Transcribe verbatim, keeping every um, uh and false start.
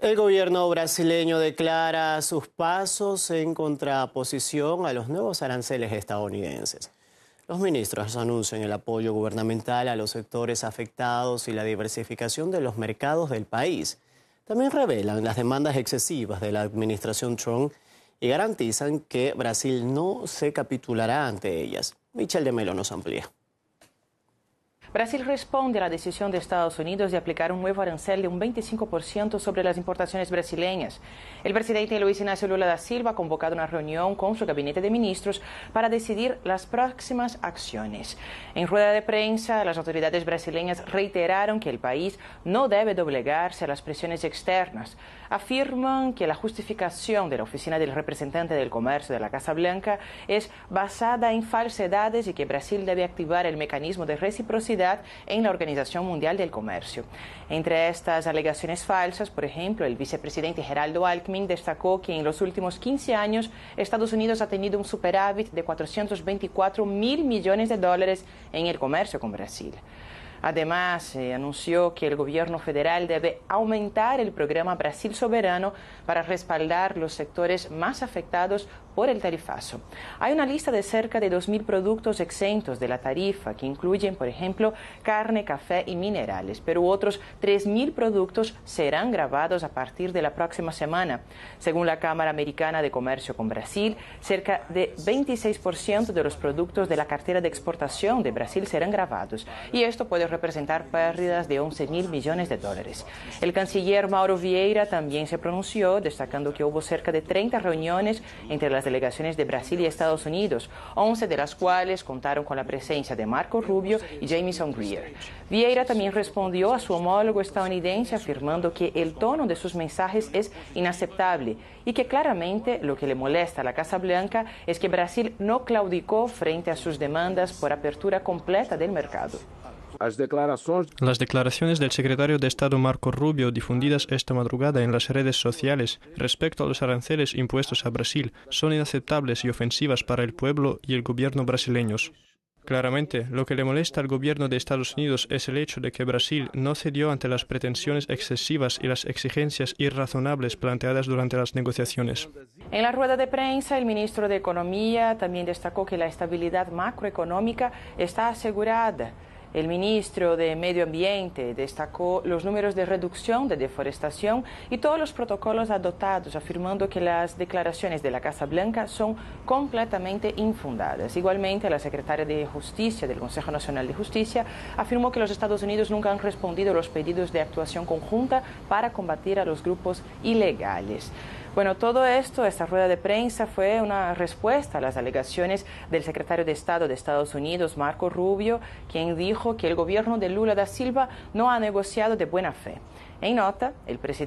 El gobierno brasileño declara sus pasos en contraposición a los nuevos aranceles estadounidenses. Los ministros anuncian el apoyo gubernamental a los sectores afectados y la diversificación de los mercados del país. También revelan las demandas excesivas de la administración Trump y garantizan que Brasil no se capitulará ante ellas. Michelle de Melo nos amplía. Brasil responde a la decisión de Estados Unidos de aplicar un nuevo arancel de un veinticinco por ciento sobre las importaciones brasileñas. El presidente Luis Inácio Lula da Silva ha convocado una reunión con su gabinete de ministros para decidir las próximas acciones. En rueda de prensa, las autoridades brasileñas reiteraron que el país no debe doblegarse a las presiones externas. Afirman que la justificación de la Oficina del Representante del Comercio de la Casa Blanca es basada en falsedades y que Brasil debe activar el mecanismo de reciprocidad en la Organización Mundial del Comercio. Entre estas alegaciones falsas, por ejemplo, el vicepresidente Geraldo Alckmin destacó que en los últimos quince años Estados Unidos ha tenido un superávit de cuatrocientos veinticuatro mil millones de dólares en el comercio con Brasil. Además, eh, anunció que el gobierno federal debe aumentar el programa Brasil Soberano para respaldar los sectores más afectados por el tarifazo. Hay una lista de cerca de dos mil productos exentos de la tarifa que incluyen, por ejemplo, carne, café y minerales, pero otros tres mil productos serán gravados a partir de la próxima semana. Según la Cámara Americana de Comercio con Brasil, cerca de veintiséis por ciento de los productos de la cartera de exportación de Brasil serán gravados y esto puede representar pérdidas de once mil millones de dólares. El canciller Mauro Vieira también se pronunció, destacando que hubo cerca de treinta reuniones entre las delegaciones de Brasil y Estados Unidos, once de las cuales contaron con la presencia de Marco Rubio y Jamieson Greer. Vieira también respondió a su homólogo estadounidense afirmando que el tono de sus mensajes es inaceptable y que claramente lo que le molesta a la Casa Blanca es que Brasil no claudicó frente a sus demandas por apertura completa del mercado. Las declaraciones del secretario de Estado Marco Rubio, difundidas esta madrugada en las redes sociales respecto a los aranceles impuestos a Brasil, son inaceptables y ofensivas para el pueblo y el gobierno brasileños. Claramente, lo que le molesta al gobierno de Estados Unidos es el hecho de que Brasil no cedió ante las pretensiones excesivas y las exigencias irrazonables planteadas durante las negociaciones. En la rueda de prensa, el ministro de Economía también destacó que la estabilidad macroeconómica está asegurada. El ministro de Medio Ambiente destacó los números de reducción de deforestación y todos los protocolos adoptados, afirmando que las declaraciones de la Casa Blanca son completamente infundadas. Igualmente, la secretaria de Justicia del Consejo Nacional de Justicia afirmó que los Estados Unidos nunca han respondido a los pedidos de actuación conjunta para combatir a los grupos ilegales. Bueno, todo esto, esta rueda de prensa fue una respuesta a las alegaciones del secretario de Estado de Estados Unidos, Marco Rubio, quien dijo que el gobierno de Lula da Silva no ha negociado de buena fe. En nota, el presidente